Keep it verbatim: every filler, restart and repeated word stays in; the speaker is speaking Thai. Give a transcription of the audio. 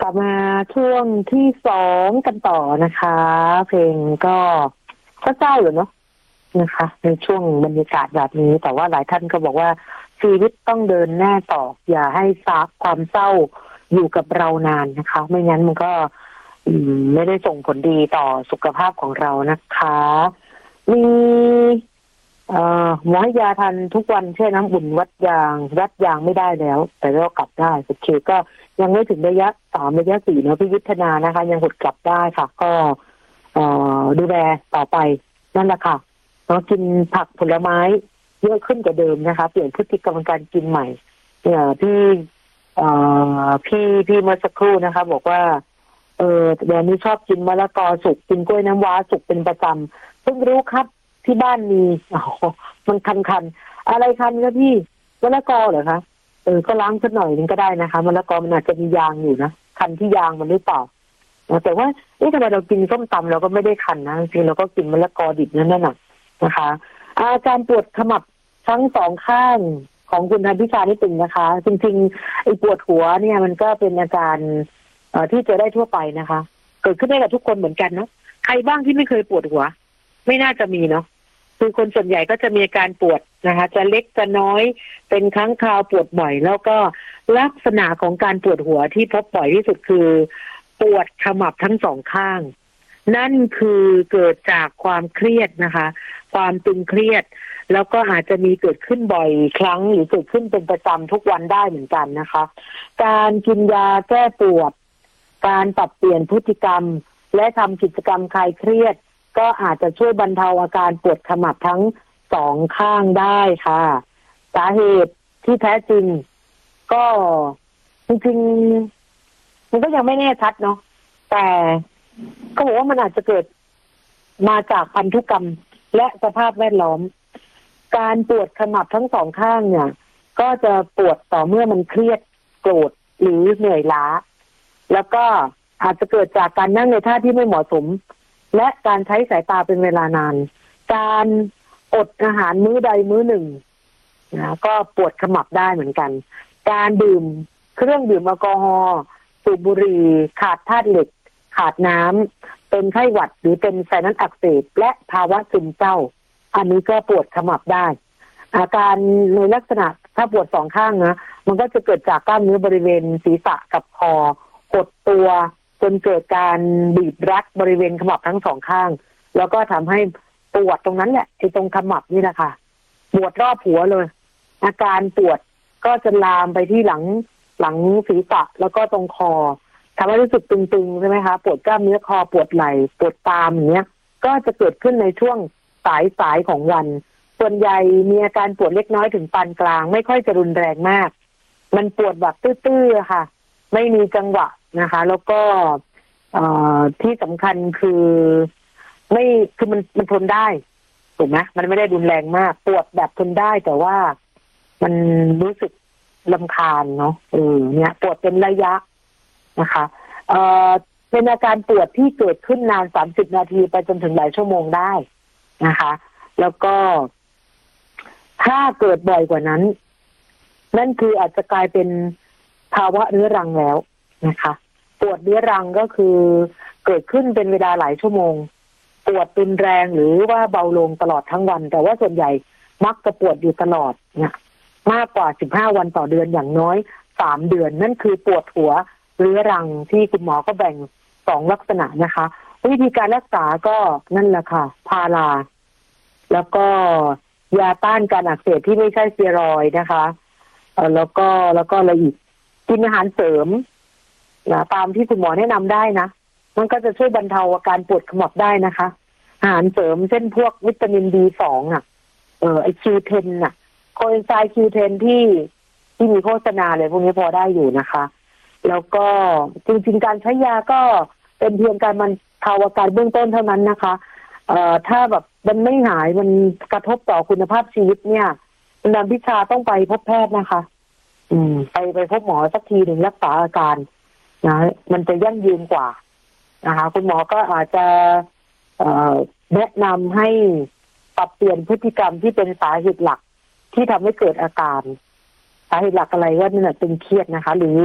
ลับมาช่วงที่สองกันต่อนะคะ เพลงก็ก็เศร้าอยู่เนาะนะคะในช่วงบรรยากาศแบบนี้ แต่ว่าหลายท่านก็บอกว่าชีวิตต้องเดินหน้าต่ออย่าให้ซักความเศร้าอยู่กับเรานานนะคะ ไม่งั้นมันก็ไม่ได้ส่งผลดีต่อสุขภาพของเรานะคะมีเอ่อหมอให้ยาทันทุกวันแช่น้ำอุ่นวัดยางวัดยางไม่ได้แล้ว แต่เรากลับได้โอเคก็ยังไม่ถึงระยะสามระยะสี่นะพี่ยุทธนานะคะยังหดกลับได้ค่ะก็เอ่อดูแลต่อไปนั่นแหละค่ะต้องกินผักผลไม้เยอะขึ้นกว่าเดิมนะคะเปลี่ยนพฤติกรรมการกินใหม่เนี่ยพี่เอ่อพี่พี่เมื่อสักครู่นะคะบอกว่าเออเดี๋ยวนี้ชอบกินมะละกอสุกกินกล้วยน้ำว้าสุกเป็นประจำเพิ่งรู้ครับที่บ้านมีอ๋อมันคันๆอะไรคันคะพี่มะละกอเหรอคะเออก็ล้างสักหน่อยนึงก็ได้นะคะมะละกอมันอาจจะมียางอยู่นะคันที่ยางมันหรือเปล่าแต่ว่าเอ๊ะทำไมเรากินส้มตำเราก็ไม่ได้คันนะจริงๆเราก็กินมะละกอดิบนั่นน่ะนะคะอาการปวดขมับทั้งสองข้างของคุณทันพิชานี่ตึงนะคะจริงๆไอ้ปวดหัวเนี่ยมันก็เป็นอาการที่เจอได้ทั่วไปนะคะเกิดขึ้นได้กับทุกคนเหมือนกันเนาะใครบ้างที่ไม่เคยปวดหัวไม่น่าจะมีเนาะคือคนส่วนใหญ่ก็จะมีอาการปวดนะคะจะเล็กจะน้อยเป็นครั้งคราวปวดบ่อยแล้วก็ลักษณะของการปวดหัวที่พบบ่อยที่สุดคือปวดขมับทั้งสองข้างนั่นคือเกิดจากความเครียดนะคะความตึงเครียดแล้วก็อาจจะมีเกิดขึ้นบ่อยครั้งหรือเกิดขึ้นเป็นประจำทุกวันได้เหมือนกันนะคะการกินยาแก้ปวดการปรับเปลี่ยนพฤติกรรมและทำกิจกรรมคลายเครียดก็อาจจะช่วยบรรเทาอาการปวดขมับทั้งสองข้างได้ค่ะสาเหตุที่แท้จริงก็จริงๆมันก็ยังไม่แน่ชัดเนาะแต่ก็บอกว่ามันอาจจะเกิดมาจากพันธุกรรมและสภาพแวดล้อมการปวดขมับทั้งสองข้างเนี่ยก็จะปวดต่อเมื่อมันเครียดโกรธหรือเหนื่อยล้าแล้วก็อาจจะเกิดจากการนั่งในท่าที่ไม่เหมาะสมและการใช้สายตาเป็นเวลานานการอดอาหารมื้อใดมื้อหนึ่งนะก็ปวดขมับได้เหมือนกันการดื่มเครื่องดื่มแอลกอฮอล์สูบบุหรี่ขาดธาตุเหล็กขาดน้ำเป็นไข้หวัดหรือเป็นไซนัสอักเสบและภาวะซึมเศร้าอันนี้ก็ปวดขมับได้อาการในลักษณะถ้าปวดสองข้างนะมันก็จะเกิดจากกล้ามเนื้อบริเวณศีรษะกับคอหดตัวจนเกิดการบีบรัดบริเวณขมับทั้งสองข้างแล้วก็ทำให้ปวดตรงนั้นแหละไอ้ตรงขมับนี่แหละค่ะปวดรอบหัวเลยอาการปวดก็จะลามไปที่หลังหลังศีรษะแล้วก็ตรงคอทำให้รู้สึกตึงๆใช่ไหมคะปวดกล้ามเนื้อคอปวดไหล่ปวดตามอย่างเงี้ยก็จะเกิดขึ้นในช่วงสายสายของวันส่วนใหญ่มีอาการปวดเล็กน้อยถึงปานกลางไม่ค่อยจะรุนแรงมากมันปวดแบบตื้อๆค่ะไม่มีจังหวะนะคะแล้วก็ที่สำคัญคือไม่คือมันมันทนได้ถูกไหมมันไม่ได้รุนแรงมากปวดแบบทนได้แต่ว่ามันรู้สึกรำคาญเนาะเออเนี่ยปวดเป็นระยะนะคะเอ่อเป็นอาการปวดที่เกิดขึ้นนานสามสิบนาทีไปจนถึงหลายชั่วโมงได้นะคะแล้วก็ถ้าเกิดบ่อยกว่านั้นนั่นคืออาจจะกลายเป็นภาวะเรื้อรังแล้วนะคะปวดเรื้อรังก็คือเกิดขึ้นเป็นเวลาหลายชั่วโมงปวดรุนแรงหรือว่าเบาลงตลอดทั้งวันแต่ว่าส่วนใหญ่มักจะปวดอยู่ตลอดเนี่ยมากกว่าสิบห้าวันต่อเดือนอย่างน้อยสามเดือนนั่นคือปวดหัวเรื้อรังที่คุณหมอก็แบ่งสองลักษณะนะคะวิธีการรักษาก็นั่นแหละค่ะพาราแล้วก็ยาต้านการอักเสบที่ไม่ใช่สเตียรอยด์นะคะเอ่อแล้วก็แล้วก็อะไรอีกกินอาหารเสริมนะตามที่คุณหมอแนะนำได้นะมันก็จะช่วยบรรเทาอาการปวดขมับได้นะคะอาหารเสริมเช่นพวกวิตามิน บี สอง อ่ะเออไอ คิว เท็น น่ะโคเอนไซม์ คิว เท็น ที่ที่มีโฆษณาเลยพวกนี้พอได้อยู่นะคะแล้วก็จริงๆการใช้ยาก็เป็นเพียงการบรรเทาอาการเบื้องต้นเท่านั้นนะคะเอ่อถ้าแบบมันไม่หายมันกระทบต่อคุณภาพชีวิตเนี่ยคุณนำพิชาต้องไปพบแพทย์นะคะอืมไปไปพบหมอสักทีหนึ่งรักษาอาการนะมันจะยั่งยืนกว่านะคะคุณหมอก็อาจจะเอ่อแนะนำให้ปรับเปลี่ยนพฤติกรรมที่เป็นสาเหตุหลักที่ทำให้เกิดอาการสาเหตุหลักอะไรว่านี่แหละตึงเครียดนะคะหรือ